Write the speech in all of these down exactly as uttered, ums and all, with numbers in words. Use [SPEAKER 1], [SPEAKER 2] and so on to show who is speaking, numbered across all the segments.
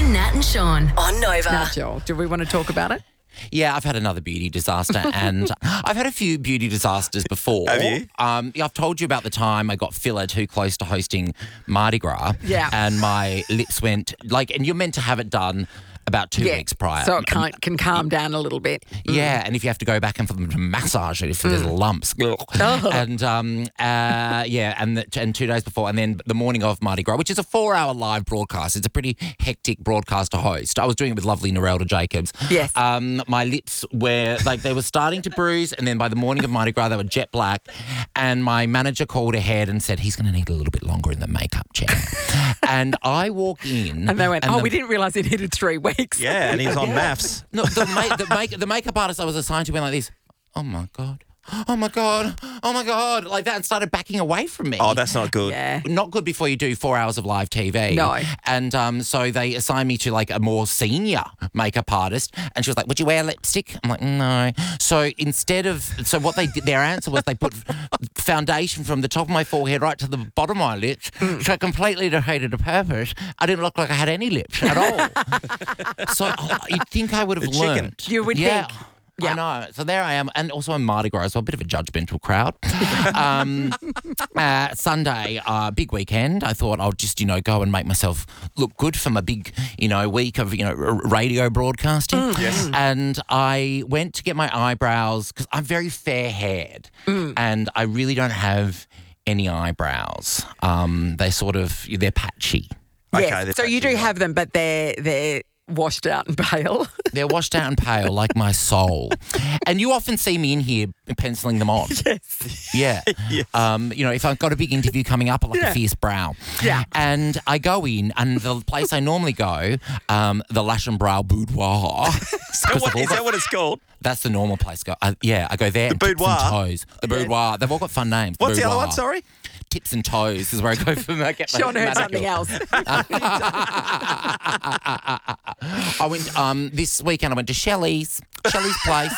[SPEAKER 1] Nat and Sean on Nova.
[SPEAKER 2] Now, Joel, do we want to talk about it?
[SPEAKER 3] Yeah, I've had another beauty disaster, and I've had a few beauty disasters before.
[SPEAKER 4] Have you?
[SPEAKER 3] Um, yeah, I've told you about the time I got filler too close to hosting Mardi Gras.
[SPEAKER 2] Yeah.
[SPEAKER 3] And my lips went, like, and you're meant to have it done about two weeks prior.
[SPEAKER 2] So it can, can calm down a little bit.
[SPEAKER 3] Yeah, and if you have to go back and for them to massage it if there's lumps.
[SPEAKER 2] Oh.
[SPEAKER 3] And, um, uh, yeah, and, the, and two days before, and then the morning of Mardi Gras, which is a four-hour live broadcast. It's a pretty hectic broadcast to host. I was doing it with lovely Narelda Jacobs.
[SPEAKER 2] Yes.
[SPEAKER 3] Um, my lips were, like, they were starting to bruise, and then by the morning of Mardi Gras, they were jet black. And my manager called ahead and said, he's going to need a little bit longer in the makeup chair. And I walk in.
[SPEAKER 2] And they went,
[SPEAKER 3] and
[SPEAKER 2] oh,
[SPEAKER 3] the-
[SPEAKER 2] we didn't realise it needed three weeks.
[SPEAKER 4] Yeah, and he was on maths.
[SPEAKER 3] No, the, ma- the, make- the makeup artist I was assigned to went like this. Oh, my God. Oh, my God. Oh, my God. Like that and started backing away from me.
[SPEAKER 4] Oh, that's not good.
[SPEAKER 2] Yeah.
[SPEAKER 3] Not good before you do four hours of live T V.
[SPEAKER 2] No.
[SPEAKER 3] And um, so they assigned me to like a more senior makeup artist. And she was like, would you wear lipstick? I'm like, no. So instead of, so what they did, their answer was they put foundation from the top of my forehead right to the bottom of my lips.
[SPEAKER 2] Mm.
[SPEAKER 3] So I completely defeated the purpose. I didn't look like I had any lips at all. So oh, you'd think I would have
[SPEAKER 4] The chicken.
[SPEAKER 3] learned.
[SPEAKER 2] You would
[SPEAKER 3] yeah.
[SPEAKER 2] think. Yeah.
[SPEAKER 3] I know. So there I am. And also on Mardi Gras, so a bit of a judgmental crowd. um, uh, Sunday, uh, big weekend. I thought I'll just, you know, go and make myself look good for my big, you know, week of, you know, r- radio broadcasting.
[SPEAKER 2] Mm.
[SPEAKER 4] Yes.
[SPEAKER 3] And I went to get my eyebrows because I'm very fair-haired
[SPEAKER 2] Mm.
[SPEAKER 3] and I really don't have any eyebrows. Um, they sort of, they're patchy.
[SPEAKER 4] Okay,
[SPEAKER 2] Yes.
[SPEAKER 4] they're
[SPEAKER 2] So you do
[SPEAKER 4] patchy,
[SPEAKER 2] have them, but they're they're washed out and pale.
[SPEAKER 3] They're washed out and pale like my soul. And you often see me in here penciling them on.
[SPEAKER 2] Yes.
[SPEAKER 3] Yeah.
[SPEAKER 4] Yes.
[SPEAKER 3] Um, you know, if I've got a big interview coming up, I like
[SPEAKER 2] Yeah.
[SPEAKER 3] a fierce brow.
[SPEAKER 2] Yeah.
[SPEAKER 3] And I go in, and the place I normally go, um, the Lash and Brow Boudoir.
[SPEAKER 4] So
[SPEAKER 3] 'cause
[SPEAKER 4] what,
[SPEAKER 3] they've all
[SPEAKER 4] is
[SPEAKER 3] got-
[SPEAKER 4] that what it's called?
[SPEAKER 3] That's the normal place. Go. Uh, yeah, I go there.
[SPEAKER 4] The
[SPEAKER 3] and Tips
[SPEAKER 4] Boudoir?
[SPEAKER 3] and Toes. The Boudoir. They've all got fun names.
[SPEAKER 4] What's the other
[SPEAKER 3] Boudoir.
[SPEAKER 4] one, sorry?
[SPEAKER 3] Tips and Toes is where I go for my get my
[SPEAKER 2] Sean heard
[SPEAKER 3] manicure.
[SPEAKER 2] something else.
[SPEAKER 3] I went um, this weekend. I went to Shelley's. Shelley's place.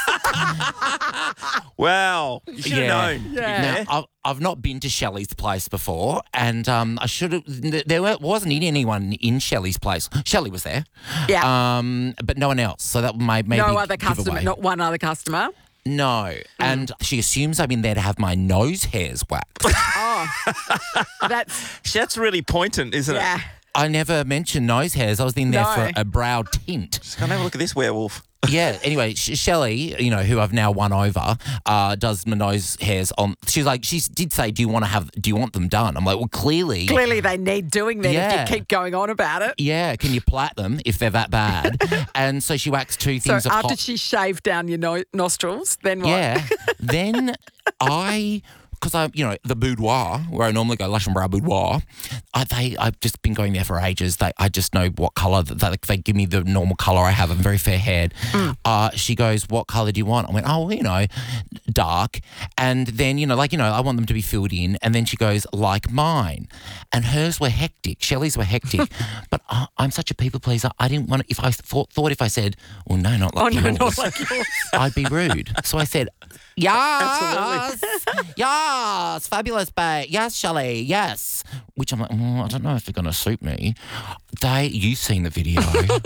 [SPEAKER 4] Wow. You should have known.
[SPEAKER 2] Yeah.
[SPEAKER 3] Now, I've, I've not been to Shelley's place before, and um, I should have. There wa- wasn't anyone in Shelley's place. Shelley was there,
[SPEAKER 2] Yeah.
[SPEAKER 3] um, but no one else. So that may maybe
[SPEAKER 2] no other
[SPEAKER 3] give
[SPEAKER 2] customer,
[SPEAKER 3] away.
[SPEAKER 2] not one other customer.
[SPEAKER 3] No, and she assumes I'm in there to have my nose hairs waxed.
[SPEAKER 2] Oh, that's
[SPEAKER 4] That's really poignant, isn't
[SPEAKER 2] yeah.
[SPEAKER 4] it?
[SPEAKER 3] I never mentioned nose hairs. I was in there
[SPEAKER 2] No.
[SPEAKER 3] for a brow tint.
[SPEAKER 4] Just come have a look at this werewolf.
[SPEAKER 3] Yeah. Anyway, Sh- Shelley, you know, who I've now won over, uh, does my nose hairs on. She's like, she did say, "Do you want to have? Do you want them done?" I'm like, well, clearly,
[SPEAKER 2] Clearly, they need doing that
[SPEAKER 3] Yeah.
[SPEAKER 2] if you keep going on about it.
[SPEAKER 3] yeah. Can you plait them if they're that bad? And so she waxed two
[SPEAKER 2] So
[SPEAKER 3] things of
[SPEAKER 2] after
[SPEAKER 3] hot.
[SPEAKER 2] she shaved down your no- nostrils, then what?
[SPEAKER 3] Yeah. Then I. Because I, you know, the boudoir where I normally go, Lash and Brow Boudoir, I, they, I've just been going there for ages. They, I just know what colour that they, they give me the normal colour I have. I'm very fair haired.
[SPEAKER 2] Mm.
[SPEAKER 3] Uh, she goes, "What colour do you want?" I went, "Oh, well, you know, dark." And then, you know, like you know, I want them to be filled in. And then she goes, "Like mine," and hers were hectic. Shelley's were hectic, but uh, I'm such a people pleaser. I didn't want to, if I thought, thought if I said, "Well, no, not
[SPEAKER 2] Oh
[SPEAKER 3] like
[SPEAKER 2] no,
[SPEAKER 3] yours,"
[SPEAKER 2] not like yours.
[SPEAKER 3] I'd be rude. So I said, yes, yes, fabulous, babe. Yes, Shelley, yes. Which I'm like, mm, I don't know if they're going to suit me. They, you've seen the video.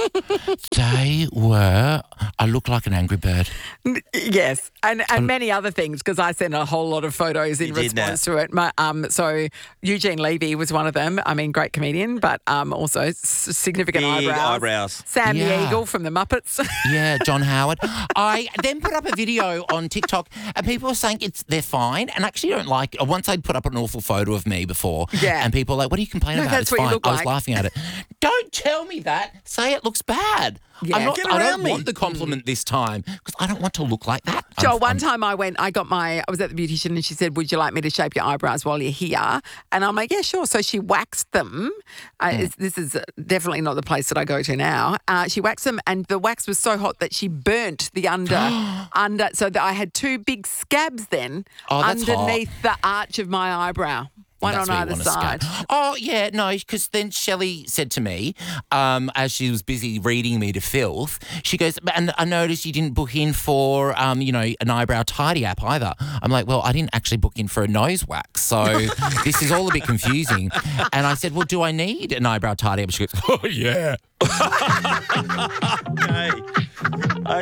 [SPEAKER 3] They were, I look like an angry bird.
[SPEAKER 2] Yes, and and many other things because I sent a whole lot of photos in
[SPEAKER 4] You did,
[SPEAKER 2] response to it. My, um, so Eugene Levy was one of them. I mean, great comedian, but um, also s- significant
[SPEAKER 4] Big
[SPEAKER 2] eyebrows.
[SPEAKER 4] eyebrows.
[SPEAKER 2] Sam the
[SPEAKER 3] Yeah.
[SPEAKER 2] Eagle from the Muppets.
[SPEAKER 3] Yeah, John Howard. I then put up a video on TikTok and people were saying it's they're fine and actually don't like once I'd put up an awful photo of me before
[SPEAKER 2] Yeah.
[SPEAKER 3] and people were like, "What are you complaining
[SPEAKER 2] No,
[SPEAKER 3] about?
[SPEAKER 2] that's
[SPEAKER 3] It's
[SPEAKER 2] what you
[SPEAKER 3] fine."
[SPEAKER 2] look
[SPEAKER 3] I was
[SPEAKER 2] like.
[SPEAKER 3] laughing at it. Don't tell me that. Say it looks bad.
[SPEAKER 2] Yeah.
[SPEAKER 3] I'm not,
[SPEAKER 4] Get
[SPEAKER 3] I
[SPEAKER 4] around
[SPEAKER 3] don't
[SPEAKER 4] me.
[SPEAKER 3] want the compliment this time because I don't want to look like that.
[SPEAKER 2] Joel,
[SPEAKER 3] I'm-
[SPEAKER 2] one
[SPEAKER 3] I'm-
[SPEAKER 2] time I went, I got my, I was at the beautician and she said, "Would you like me to shape your eyebrows while you're here?" And I'm like, "Yeah, sure." So she waxed them. Uh,
[SPEAKER 3] Hmm.
[SPEAKER 2] it's, this is definitely not the place that I go to now. Uh, she waxed them and the wax was so hot that she burnt the under, under, so that I had two big scabs then
[SPEAKER 3] Oh, that's
[SPEAKER 2] underneath the arch of my eyebrow. One
[SPEAKER 3] That's
[SPEAKER 2] on
[SPEAKER 3] where you
[SPEAKER 2] either
[SPEAKER 3] wanna skate.
[SPEAKER 2] side.
[SPEAKER 3] Oh, yeah, no, because then Shelley said to me, um, as she was busy reading me to filth, she goes, and I noticed you didn't book in for, um, you know, an eyebrow tidy app either. I'm like, well, I didn't actually book in for a nose wax, so this is all a bit confusing. And I said, well, do I need an eyebrow tidy app? She goes, oh, yeah.
[SPEAKER 4] Okay.